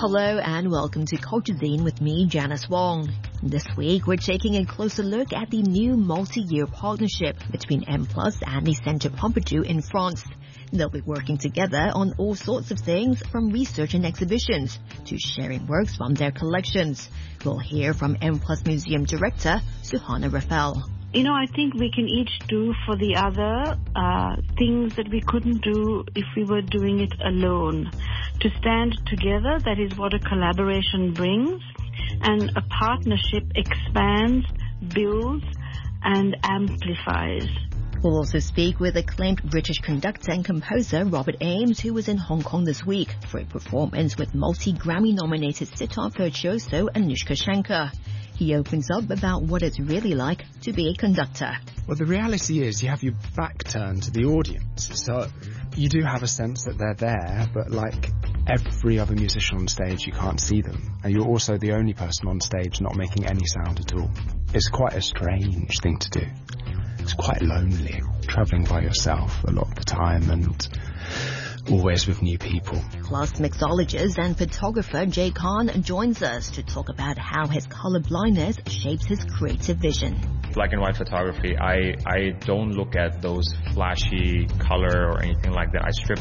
Hello and welcome to Culture Zine with me, Janice Wong. This week, we're taking a closer look at the new multi-year partnership between M+ and the Centre Pompidou in France. They'll be working together on all sorts of things, from research and exhibitions to sharing works from their collections. We'll hear from M+ Museum Director Suhana Rafael. I think we can each do for the other things that we couldn't do if we were doing it alone. To stand together, that is what a collaboration brings, and a partnership expands, builds, and amplifies. We'll also speak with acclaimed British conductor and composer Robert Ames, who was in Hong Kong this week for a performance with multi-Grammy-nominated sitar virtuoso Anushka Shankar. He opens up about what it's really like to be a conductor. Well, the reality is you have your back turned to the audience, so you do have a sense that they're there, but like every other musician on stage, you can't see them. And you're also the only person on stage not making any sound at all. It's quite a strange thing to do. It's quite lonely, travelling by yourself a lot of the time and always with new people. Plus, mixologist and photographer Jay Khan joins us to talk about how his colour blindness shapes his creative vision. Black and white photography, I don't look at those flashy color or anything like that. I strip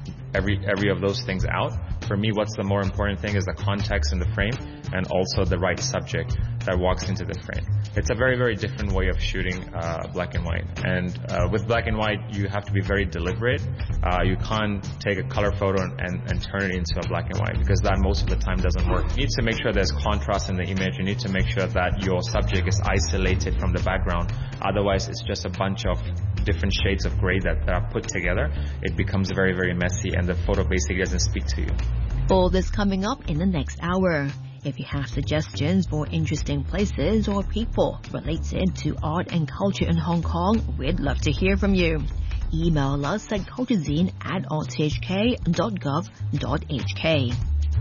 every of those things out. For me, what's the more important thing is the context in the frame and also the right subject that walks into the frame. It's a very, very different way of shooting black and white. And with black and white, you have to be very deliberate. You can't take a color photo and turn it into a black and white, because that most of the time doesn't work. You need to make sure there's contrast in the image. You need to make sure that your subject is isolated from the background. Otherwise, it's just a bunch of different shades of gray that are put together. It becomes very, very messy, and the photo basically doesn't speak to you. All this coming up in the next hour. If you have suggestions for interesting places or people related to art and culture in Hong Kong, we'd love to hear from you. Email us at culturezine@rthk.gov.hk.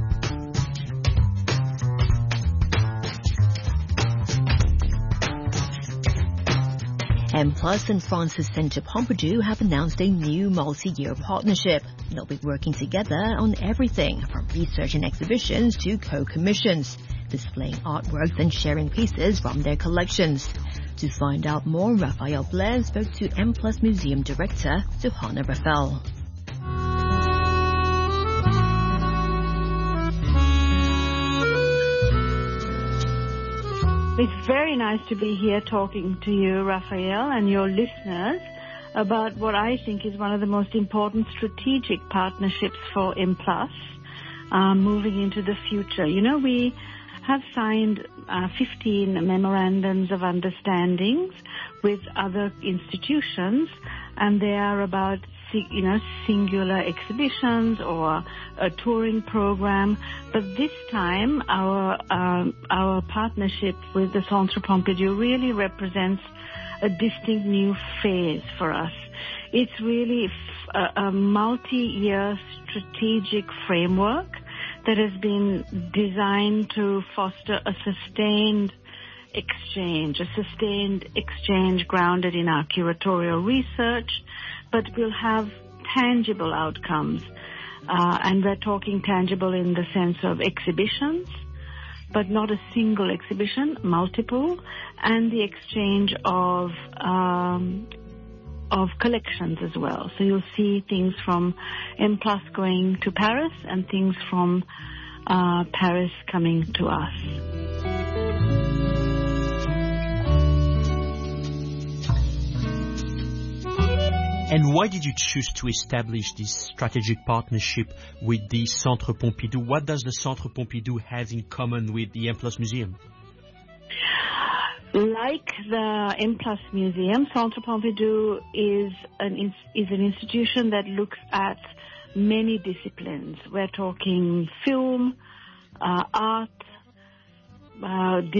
M+ and France's Centre Pompidou have announced a new multi-year partnership. They'll be working together on everything from research and exhibitions to co-commissions, displaying artworks and sharing pieces from their collections. To find out more, Raphael Blair spoke to M+ Museum Director Suhana Rafael. It's very nice to be here talking to you, Raphael, and your listeners about what I think is one of the most important strategic partnerships for M+, moving into the future. We have signed 15 memorandums of understandings with other institutions, and they are about singular exhibitions or a touring program. But this time, our partnership with the Centre Pompidou really represents a distinct new phase for us. It's really a multi-year strategic framework that has been designed to foster a sustained exchange grounded in our curatorial research, but will have tangible outcomes. And we're talking tangible in the sense of exhibitions, but not a single exhibition, multiple, and the exchange of collections as well. So you'll see things from M+ going to Paris and things from Paris coming to us. And why did you choose to establish this strategic partnership with the Centre Pompidou? What does the Centre Pompidou have in common with the M+ Museum? Like the M+ Museum, Centre Pompidou is an institution that looks at many disciplines. We're talking film, art,